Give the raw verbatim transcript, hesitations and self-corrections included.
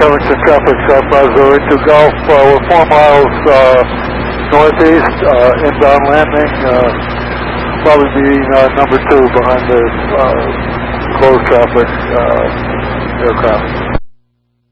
Covington traffic, South Plaza into Gulf. Uh, we're four miles uh, northeast, uh, inbound landing. Uh, probably being uh, number two behind the uh, closed traffic uh, aircraft.